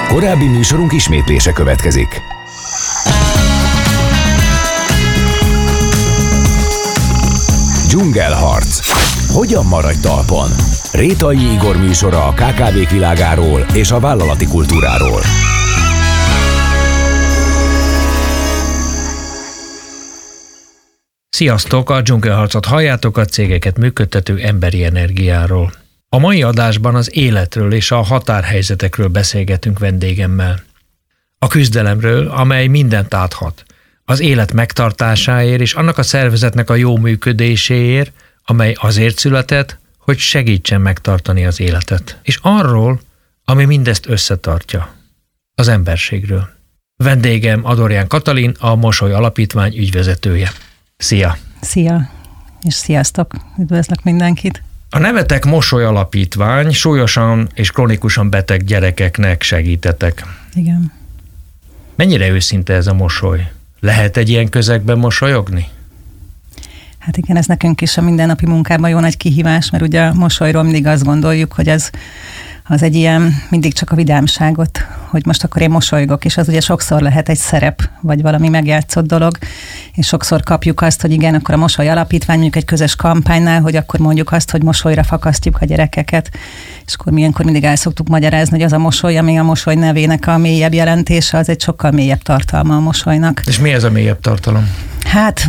Korábbi műsorunk ismétlése következik. Dzsungelharc. Hogyan maradj talpon? Rétai Igor műsora a KKV-k világáról és a vállalati kultúráról. Sziasztok! A Dzsungelharcot halljátok, a cégeket működtető emberi energiáról. A mai adásban az életről és a határhelyzetekről beszélgetünk vendégemmel. A küzdelemről, amely mindent áthat. Az élet megtartásáért és annak a szervezetnek a jó működéséért, amely azért született, hogy segítsen megtartani az életet. És arról, ami mindezt összetartja. Az emberségről. Vendégem Adorján Katalin, a Mosoly Alapítvány ügyvezetője. Szia! Szia! És sziasztok! Üdvözlök mindenkit! A nevetek Mosoly Alapítvány, súlyosan és kronikusan beteg gyerekeknek segítetek. Igen. Mennyire őszinte ez a mosoly? Lehet egy ilyen közegben mosolyogni? Hát igen, ez nekünk is a mindennapi munkában jó nagy kihívás, mert ugye a mosolyról mindig azt gondoljuk, hogy az egy ilyen, mindig csak a vidámságot, hogy most akkor én mosolygok, és az ugye sokszor lehet egy szerep, vagy valami megjátszott dolog, és sokszor kapjuk azt, hogy igen, akkor a Mosoly Alapítvány, mondjuk egy közös kampánynál, hogy akkor mondjuk azt, hogy mosolyra fakasztjuk a gyerekeket, és akkor mi ilyenkor mindig el szoktuk magyarázni, hogy az a mosoly, ami a mosoly nevének a mélyebb jelentése, az egy sokkal mélyebb tartalma a mosolynak. És mi ez a mélyebb tartalom? Hát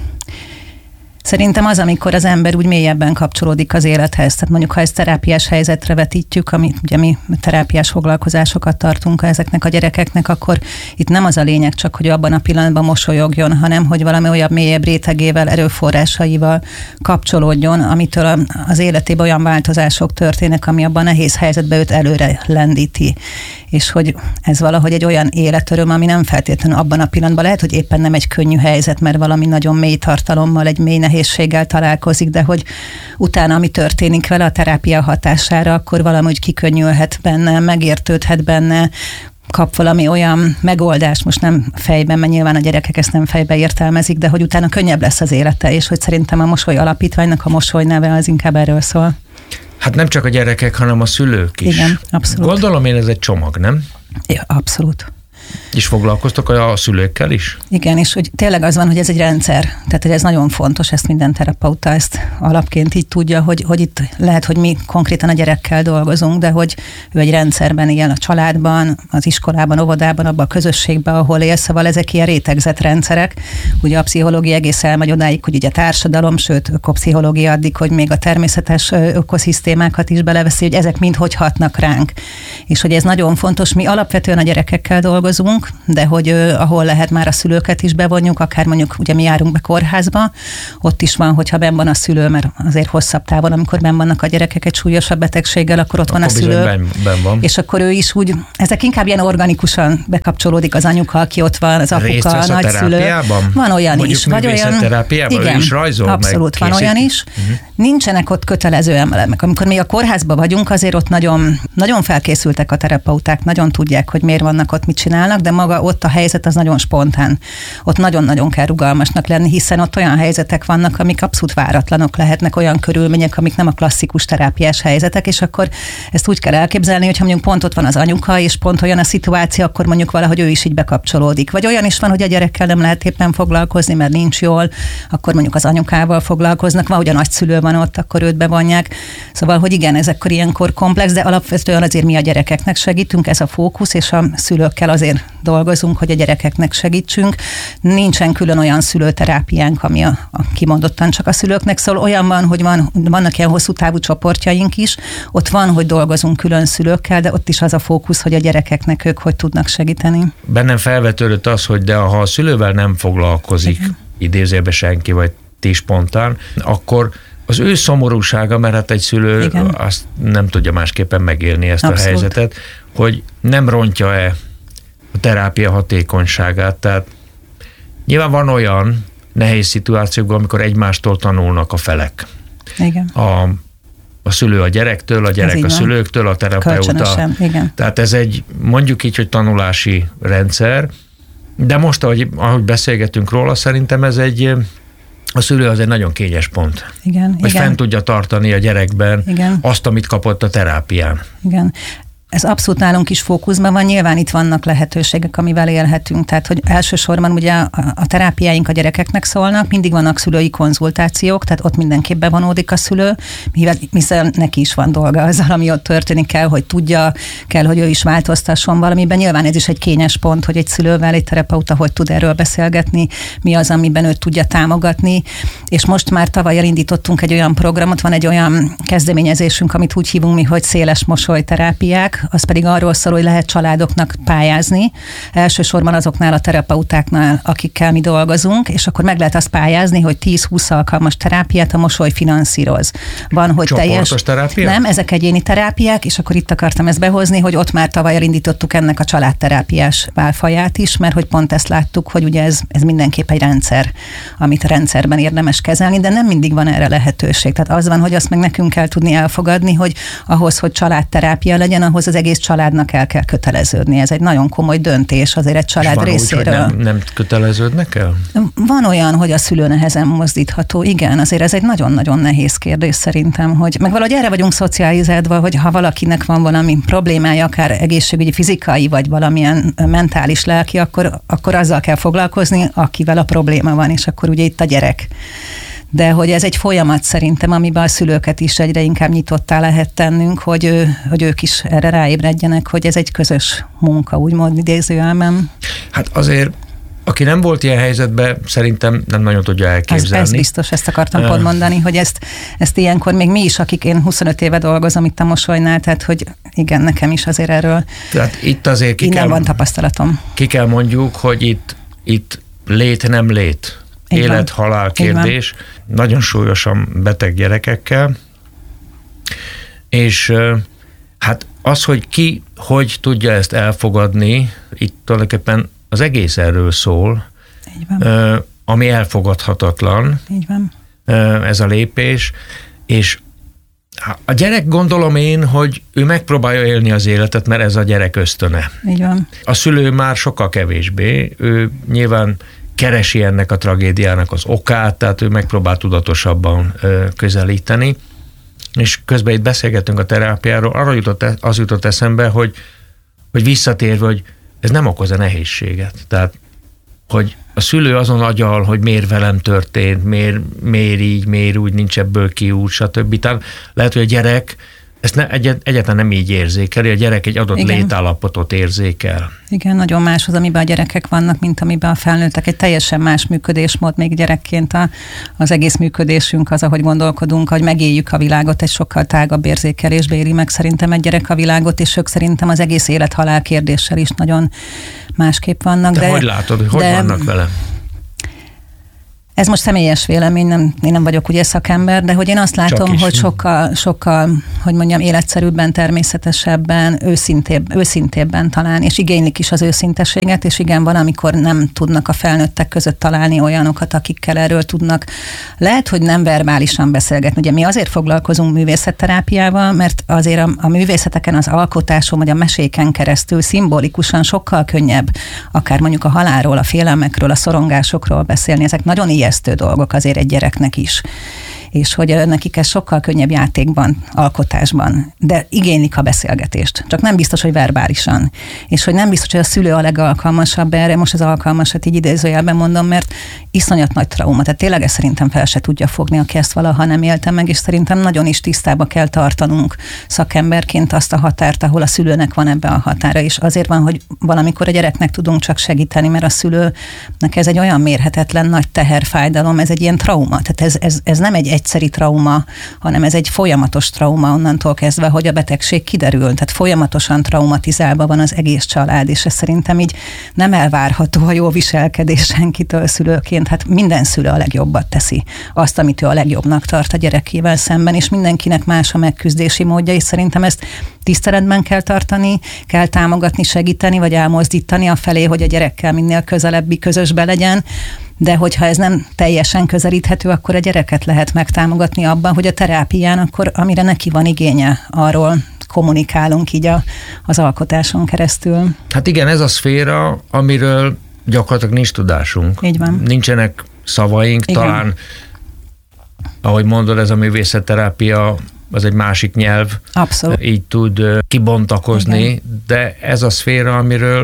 szerintem az, amikor az ember úgy mélyebben kapcsolódik az élethez. Tehát mondjuk, ha ezt terápiás helyzetre vetítjük, amit ugye mi terápiás foglalkozásokat tartunk ezeknek a gyerekeknek, akkor itt nem az a lényeg csak, hogy abban a pillanatban mosolyogjon, hanem hogy valami olyan mélyebb rétegével, erőforrásaival kapcsolódjon, amitől az életében olyan változások történnek, ami abban a nehéz helyzetben őt előre lendíti. És hogy ez valahogy egy olyan életöröm, ami nem feltétlenül abban a pillanatban lehet, hogy éppen nem egy könnyű helyzet, mert valami nagyon mély tartalommal, egy mély nehézséggel találkozik, de hogy utána, ami történik vele a terápia hatására, akkor valahogy kikönnyülhet benne, megértődhet benne, kap valami olyan megoldást, most nem fejben, mert nyilván a gyerekek ezt nem fejbe értelmezik, de hogy utána könnyebb lesz az élete, és hogy szerintem a Mosoly Alapítványnak a Mosoly neve az inkább erről szól. Hát nem csak a gyerekek, hanem a szülők is. Igen, abszolút. Gondolom én, ez egy csomag, nem? Ja, abszolút. És foglalkoztok a szülőkkel is? Igen, és hogy tényleg az van, hogy ez egy rendszer. Tehát, hogy ez nagyon fontos, ezt minden terapeuta ezt alapként így tudja, hogy itt lehet, hogy mi konkrétan a gyerekkel dolgozunk, de hogy ő egy rendszerben él, a családban, az iskolában, óvodában, abban a közösségben, ahol él, szóval ezek ilyen rétegzett rendszerek. Ugye a pszichológia egész elmegy odáig, hogy ugye társadalom, sőt, ökopszichológia addig, hogy még a természetes ökoszisztémákat is beleveszi, hogy ezek mind hogy hatnak ránk. És hogy ez nagyon fontos, mi alapvetően a gyerekekkel dolgozunk, de hogy ahol lehet már a szülőket is bevonjuk, akár mondjuk ugye mi járunk be kórházba, ott is van, hogyha benn van a szülő, mert azért hosszabb távon, amikor benn vannak a gyerekek egy súlyosabb betegséggel, akkor ott van a szülő. Ben van. És akkor ő is úgy, ezek inkább ilyen organikusan bekapcsolódik az anyuka, aki ott van, az apuka, a nagyszülő. Van olyan mondjuk is. Vagy olyan terápiában, igen, ő is rajzol, abszolút meg van olyan is. Nincsenek ott kötelező elemek. Amikor mi a kórházban vagyunk, azért ott nagyon, nagyon felkészültek a terapeuták, nagyon tudják, hogy miért vannak ott, mit csinálnak, de maga ott a helyzet az nagyon spontán. Ott nagyon-nagyon kell rugalmasnak lenni, hiszen ott olyan helyzetek vannak, amik abszolút váratlanok lehetnek, olyan körülmények, amik nem a klasszikus terápiás helyzetek, és akkor ezt úgy kell elképzelni, hogy ha mondjuk pont ott van az anyuka, és pont olyan a szituáció, akkor mondjuk valahogy ő is így bekapcsolódik. Vagy olyan is van, hogy a gyerekkel nem lehet éppen foglalkozni, mert nincs jól, akkor mondjuk az anyukával foglalkoznak, vagy a nagyszülő van ott, akkor őt bevonják. Szóval, hogy igen, ez akkor ilyenkor komplex, de alapvetően azért mi a gyerekeknek segítünk, ez a fókusz, és a szülőkkel azért dolgozunk, hogy a gyerekeknek segítsünk. Nincsen külön olyan szülőterápiánk, ami kimondottan csak a szülőknek szól. Olyan van, hogy vannak ilyen hosszú távú csoportjaink is. Ott van, hogy dolgozunk külön szülőkkel, de ott is az a fókusz, hogy a gyerekeknek ők hogy tudnak segíteni. Bennem felvetődött az, hogy de ha a szülővel nem foglalkozik, idézőjelben senki, vagy ti spontán, akkor az ő szomorúsága, mert hát egy szülő azt nem tudja másképpen megélni ezt abszolút. A helyzetet, hogy nem rontja-e a terápia hatékonyságát. Tehát nyilván van olyan nehéz szituációkban, amikor egymástól tanulnak a felek. Igen. A szülő a gyerektől, a gyerek a szülőktől, a terapeuta. Igen. Tehát ez egy, mondjuk így, hogy tanulási rendszer, de most, ahogy beszélgetünk róla, szerintem ez a szülő az egy nagyon kényes pont. Igen. Hogy fent tudja tartani a gyerekben azt, amit kapott a terápián. Igen. Ez abszolút nálunk is fókuszban van, nyilván itt vannak lehetőségek, amivel élhetünk, tehát hogy elsősorban ugye a terápiáink a gyerekeknek szólnak, mindig vannak szülői konzultációk, tehát ott mindenképp bevonódik a szülő, hiszen neki is van dolga azzal, ami ott történik, kell, hogy tudja, kell, hogy ő is változtasson valamiben. Nyilván ez is egy kényes pont, hogy egy szülővel egy terapeuta hogy tud erről beszélgetni, mi az, amiben őt tudja támogatni, és most már tavaly elindítottunk egy olyan programot, van egy olyan kezdeményezésünk, amit úgy hívunk mi, hogy széles mosolyterápiák, az pedig arról szól, hogy lehet családoknak pályázni, elsősorban azoknál a terapeutáknál, akikkel mi dolgozunk, és akkor meg lehet azt pályázni, hogy 10-20 alkalmas terápiát a mosoly finanszíroz. Van, hogy csoportos terápia? Nem, ezek egyéni terápiák, és akkor itt akartam ezt behozni, hogy ott már tavaly elindítottuk ennek a családterápiás válfaját is, mert hogy pont ezt láttuk, hogy ugye ez mindenképp egy rendszer, amit a rendszerben érdemes kezelni, de nem mindig van erre lehetőség. Tehát az van, hogy azt meg nekünk kell tudni elfogadni, hogy ahhoz, hogy családterápia legyen, ahhoz az egész családnak el kell köteleződni. Ez egy nagyon komoly döntés azért egy család van részéről. Úgy, hogy nem köteleződnek el? Van olyan, hogy a szülő nehezen mozdítható. Igen, azért ez egy nagyon-nagyon nehéz kérdés szerintem, hogy meg valahogy erre vagyunk szocializálva, hogy ha valakinek van valami problémája, akár egészségügyi, fizikai, vagy valamilyen mentális, lelki, akkor azzal kell foglalkozni, akivel a probléma van, és akkor ugye itt a gyerek. De hogy ez egy folyamat szerintem, amiben a szülőket is egyre inkább nyitottá lehet tennünk, hogy ők is erre ráébredjenek, hogy ez egy közös munka, úgymond idézőjelben. Hát azért, aki nem volt ilyen helyzetben, szerintem nem nagyon tudja elképzelni. Ez biztos, ezt akartam pont mondani, hogy ezt ilyenkor még mi is, akik én 25 éve dolgozom itt a Mosolynál, tehát hogy igen, nekem is azért erről tehát itt azért innen van tapasztalatom. Ki kell mondjuk, hogy itt lét nem lét. Élet-halál kérdés, nagyon súlyosan beteg gyerekekkel, és hát az, hogy ki hogy tudja ezt elfogadni, itt tulajdonképpen az egész erről szól, ami elfogadhatatlan, ez a lépés, és a gyerek, gondolom én, hogy ő megpróbálja élni az életet, mert ez a gyerek ösztöne. Így van. A szülő már sokkal kevésbé, ő nyilván keresi ennek a tragédiának az okát, tehát ő megpróbál tudatosabban közelíteni, és közben itt beszélgetünk a terápiáról, arra az jutott eszembe, hogy visszatérve, hogy ez nem okoz-e nehézséget. Tehát, hogy a szülő azon agyal, hogy miért velem történt, miért így, miért úgy, nincs ebből kiút, stb. Tehát lehet, hogy a gyerek ezt egyáltalán nem így érzékeli, a gyerek egy adott létállapotot érzékel. Igen, nagyon más az, amiben a gyerekek vannak, mint amiben a felnőttek. Egy teljesen más működésmód még gyerekként az egész működésünk, az, ahogy gondolkodunk, hogy megéljük a világot, egy sokkal tágabb érzékelésbe éli meg szerintem egy gyerek a világot, és ők szerintem az egész élet-halál kérdéssel is nagyon másképp vannak. De hogy látod, hogy vannak vele? Ez most személyes vélemény, én nem vagyok ugye szakember, de hogy én azt látom, hogy sokkal, hogy mondjam, életszerűbben, természetesebben, őszintébben talán, és igénylik is az őszinteséget, és igen, van, amikor nem tudnak a felnőttek között találni olyanokat, akikkel erről tudnak. Lehet, hogy nem verbálisan beszélgetni. Ugye mi azért foglalkozunk művészetterápiával, mert azért a művészeteken, az alkotáson, vagy a meséken keresztül szimbolikusan sokkal könnyebb, akár mondjuk a halálról, a félelmekről, a szorongásokról beszélni. Ezek nagyon ijesztő dolgok azért egy gyereknek is. És hogy nekik ez sokkal könnyebb játékban, alkotásban, de igénylik a beszélgetést. Csak nem biztos, hogy verbálisan. És hogy nem biztos, hogy a szülő a legalkalmasabb erre, most az alkalmasat így idézőjelben mondom, mert iszonyat nagy trauma. Tehát tényleg ezt szerintem fel se tudja fogni, aki ezt valaha nem élte meg, és szerintem nagyon is tisztába kell tartanunk szakemberként azt a határt, ahol a szülőnek van ebbe a határa. És azért van, hogy valamikor a gyereknek tudunk csak segíteni, mert a szülőnek ez egy olyan mérhetetlen nagy teherfájdalom, ez egy ilyen trauma. Tehát ez nem egy egyszeri trauma, hanem ez egy folyamatos trauma onnantól kezdve, hogy a betegség kiderül. Tehát folyamatosan traumatizálva van az egész család, és ez szerintem így nem elvárható a jó viselkedés senkitől szülőként. Hát minden szülő a legjobbat teszi. Azt, amit ő a legjobbnak tart a gyerekével szemben, és mindenkinek más a megküzdési módja, és szerintem ezt tiszteletben kell tartani, kell támogatni, segíteni, vagy elmozdítani afelé, hogy a gyerekkel minél közelebbi közösbe legyen, de hogyha ez nem teljesen közelíthető, akkor a gyereket lehet megtámogatni abban, hogy a terápián akkor, amire neki van igénye, arról kommunikálunk így az alkotáson keresztül. Hát igen, ez a szféra, amiről gyakorlatilag nincs tudásunk. Így van. Nincsenek szavaink, igen. Talán, ahogy mondod, ez a művészetterápia az egy másik nyelv, abszolút. Így tud kibontakozni, igen. De ez a szféra, amiről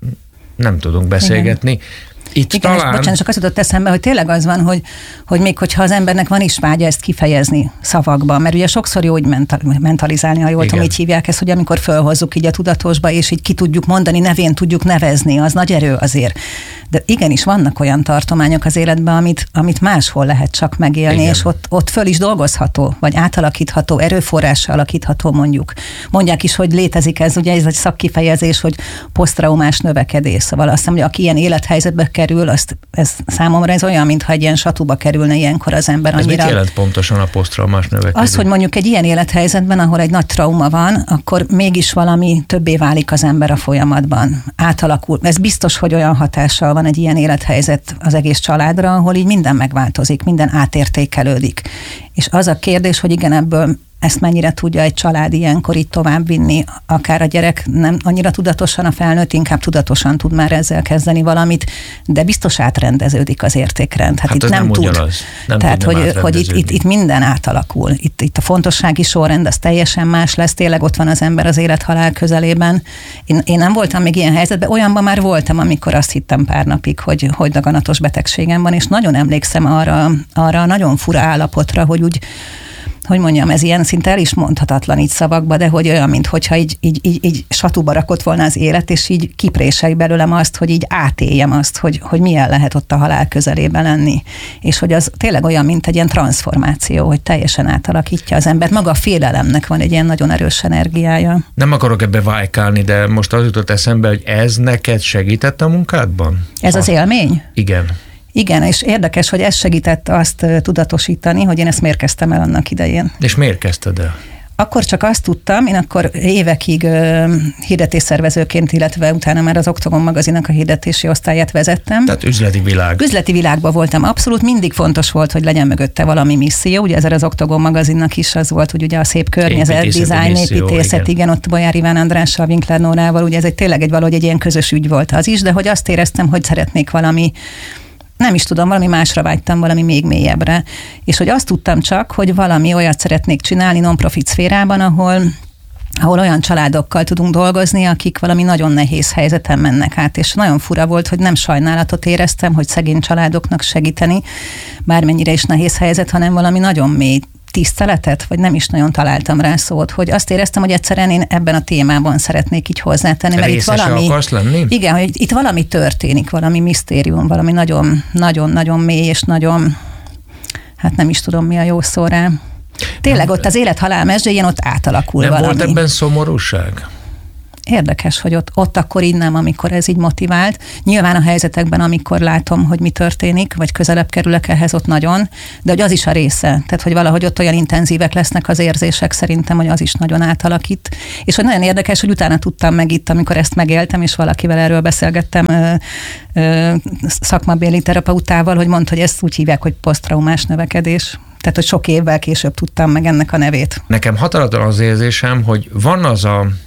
nem tudunk beszélgetni. Igen. Itt igen, talán... bocsánat, csak azt jutott eszembe, hogy tényleg az van, hogy még hogyha az embernek van is vágya ezt kifejezni szavakban, mert ugye sokszor jó úgy mentalizálni, ha jól tudom, így hívják ezt, hogy amikor fölhozzuk így a tudatosba, és így ki tudjuk mondani, nevén tudjuk nevezni, az nagy erő azért. De igenis vannak olyan tartományok az életben, amit máshol lehet csak megélni, igen. És ott föl is dolgozható, vagy átalakítható, erőforrással alakítható mondjuk. Mondják is, hogy létezik ez, ugye ez egy szakkifejezés, hogy posztraumás növekedés. Szóval azt hiszem, hogy aki ilyen élethelyzetbe kerül, ez számomra ez olyan, mintha egy ilyen satúba kerülne ilyenkor az ember. Ez mit jelent pontosan a posztraumás növekedés? Az, hogy mondjuk egy ilyen élethelyzetben, ahol egy nagy trauma van, akkor mégis valami többé válik az ember a folyamatban. Átalakul. Ez biztos, hogy olyan hatással van egy ilyen élethelyzet az egész családra, ahol így minden megváltozik, minden átértékelődik. És az a kérdés, hogy igen, ebből ezt mennyire tudja egy család ilyenkor így továbbvinni, akár a gyerek nem annyira tudatosan, a felnőtt inkább tudatosan tud már ezzel kezdeni valamit, de biztos átrendeződik az értékrend. Hát itt nem tud. Ugyanaz. Nem tehát, hogy itt minden átalakul. Itt a fontossági sorrend az teljesen más lesz, tényleg ott van az ember az élet-halál közelében. Én nem voltam még ilyen helyzetben, olyanban már voltam, amikor azt hittem pár napig, hogy daganatos betegségem van, és nagyon emlékszem arra nagyon fura állapotra, hogy úgy, hogy mondjam, ez ilyen szinte el is mondhatatlan így szavakba, de hogy olyan, mintha így satúba rakott volna az élet, és így kipréselj belőlem azt, hogy így átéljem azt, hogy milyen lehet ott a halál közelében lenni. És hogy az tényleg olyan, mint egy ilyen transformáció, hogy teljesen átalakítja az embert. Maga a félelemnek van egy ilyen nagyon erős energiája. Nem akarok ebbe vájkálni, de most az jutott eszembe, hogy ez neked segített a munkádban? Ez az élmény? Igen. Igen, és érdekes, hogy ez segített azt tudatosítani, hogy én ezt miért kezdtem el annak idején. És miért kezdted el? Akkor csak azt tudtam, én akkor évekig hirdetésszervezőként, illetve utána már az Oktogon magazinnak a hirdetési osztályát vezettem. Tehát üzleti világ. Üzleti világban voltam abszolút, mindig fontos volt, hogy legyen mögötte valami misszió. Ugye ezzel az Oktogon magazinnak is az volt, hogy ugye a szép környezet, design, építészet, igen, ott Bolyár Iván Andrással, Winkler Nórával, ugye ez tényleg valahogy egy ilyen közös ügy volt az is, de hogy azt éreztem, hogy szeretnék valami, nem is tudom, valami másra vágytam, valami még mélyebbre. És hogy azt tudtam csak, hogy valami olyat szeretnék csinálni non-profit szférában, ahol olyan családokkal tudunk dolgozni, akik valami nagyon nehéz helyzeten mennek át. És nagyon fura volt, hogy nem sajnálatot éreztem, hogy szegény családoknak segíteni, bármennyire is nehéz helyzet, hanem valami nagyon mély tiszteletet, vagy nem is nagyon találtam rá szót, hogy azt éreztem, hogy egyszerűen én ebben a témában szeretnék így hozzátenni, mert itt valami... akarsz lenni? Igen, hogy itt valami történik, valami misztérium, valami nagyon mély, és nagyon, hát nem is tudom, mi a jó szó rá. Tényleg ott az élet-halál mesdjén ott átalakul nem valami. Nem volt ebben szomorúság? Érdekes, hogy ott akkor így nem, amikor ez így motivált. Nyilván a helyzetekben, amikor látom, hogy mi történik, vagy közelebb kerülök ehhez, ott nagyon, de hogy az is a része. Tehát, hogy valahogy ott olyan intenzívek lesznek az érzések, szerintem, hogy az is nagyon átalakít. És hogy nagyon érdekes, hogy utána tudtam meg itt, amikor ezt megéltem, és valakivel erről beszélgettem, szakmabéli terapeutával, hogy mondta, hogy ezt úgy hívják, hogy posztraumás növekedés. Tehát, hogy sok évvel később tudtam meg ennek a nevét. Nekem határozott az érzésem, hogy van az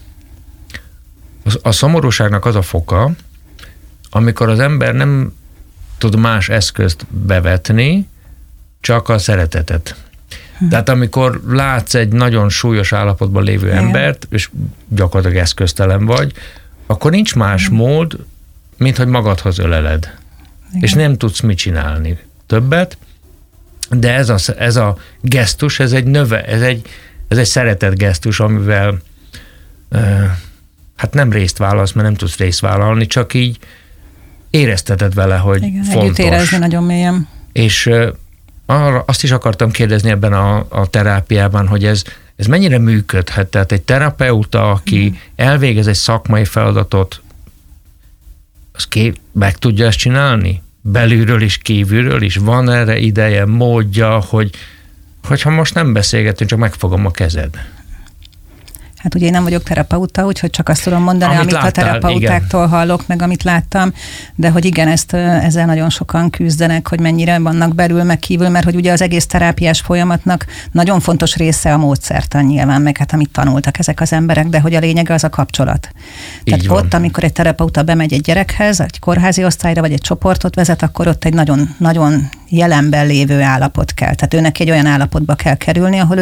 a szomorúságnak az a foka, amikor az ember nem tud más eszközt bevetni, csak a szeretetet. Tehát amikor látsz egy nagyon súlyos állapotban lévő embert, és gyakorlatilag eszköztelen vagy, akkor nincs más mód, mint hogy magadhoz öleled. Igen. És nem tudsz mit csinálni többet, de ez a gesztus, ez egy szeretet gesztus, amivel hát nem részt vállalsz, mert nem tudsz részt vállalni, csak így érezteted vele, hogy igen, fontos. Együtt érezni nagyon mélyen. És azt is akartam kérdezni ebben a terápiában, hogy ez mennyire működhet. Tehát egy terapeuta, aki elvégez egy szakmai feladatot, az meg tudja ezt csinálni? Belülről is, kívülről is? Van erre ideje, módja, hogyha most nem beszélgetünk, csak megfogom a kezed? Hát ugye én nem vagyok terapeuta, úgyhogy csak azt tudom mondani, amit láttál, a terapeutáktól igen. hallok, meg amit láttam, de hogy igen, ezzel nagyon sokan küzdenek, hogy mennyire vannak belül, meg kívül, mert hogy ugye az egész terápiás folyamatnak nagyon fontos része a módszertan nyilván, meg hát amit tanultak ezek az emberek, de hogy a lényege az a kapcsolat. Tehát ott, amikor egy terapeuta bemegy egy gyerekhez, egy kórházi osztályra, vagy egy csoportot vezet, akkor ott egy nagyon, nagyon jelenben lévő állapot kell. Tehát őnek egy olyan állapotba kell kerülni, ahol ő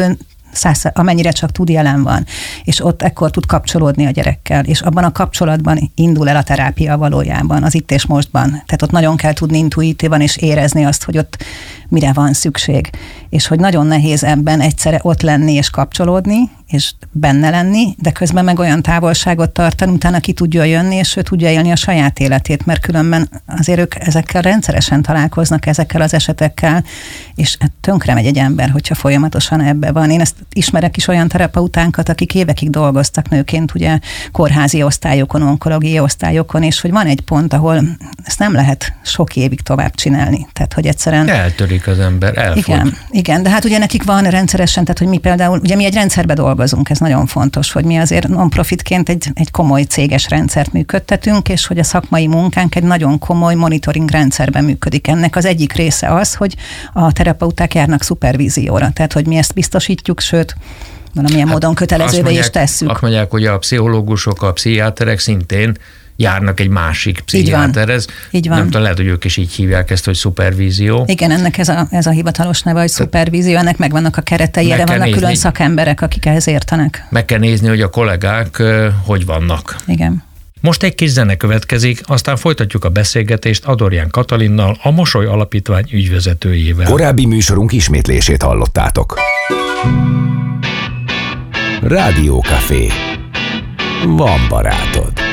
amennyire csak tud, jelen van, és ott ekkor tud kapcsolódni a gyerekkel, és abban a kapcsolatban indul el a terápia valójában, az itt és mostban. Tehát ott nagyon kell tudni intuitívan és érezni azt, hogy ott mire van szükség, és hogy nagyon nehéz ebben egyszerre ott lenni és kapcsolódni, és benne lenni, de közben meg olyan távolságot tartani, utána ki tudja jönni, és ő tudja élni a saját életét, mert különben azért ők ezekkel rendszeresen találkoznak, ezekkel az esetekkel, és tönkre megy egy ember, hogyha folyamatosan ebbe van. Én ezt ismerek is olyan terapeutánkat, akik évekig dolgoztak nőként, ugye kórházi osztályokon, onkológiai osztályokon, és hogy van egy pont, ahol ezt nem lehet sok évig tovább csinálni. Tehát, hogy egyszerűen... Eltörik az ember, elfogy. Igen, de hát ugye nekik van rendszeresen, tehát, hogy mi például, ugye mi egy rendszerbe dolgozunk, ez nagyon fontos, hogy mi azért non-profitként egy komoly céges rendszert működtetünk, és hogy a szakmai munkánk egy nagyon komoly monitoring rendszerben működik. Ennek az egyik része az, hogy a terapeuták járnak szupervízióra, tehát hogy mi ezt biztosítjuk, sőt, valamilyen módon kötelezővé is tesszük. Azt mondják, hogy a pszichológusok, a pszichiáterek szintén járnak egy másik pszichiáterhez. Így van. Nem tudom, lehet, hogy ők is így hívják ezt, hogy szupervízió. Igen, ennek ez a hivatalos neve, hogy szupervízió, ennek megvannak a keretei, erre vannak külön szakemberek, akik ehhez értenek. Meg kell nézni, hogy a kollégák hogy vannak. Igen. Most egy kis zene következik, aztán folytatjuk a beszélgetést Adorján Katalinnal, a Mosoly Alapítvány ügyvezetőjével. Korábbi műsorunk ismétlését hallottátok. Rádiókafé. Van barátod.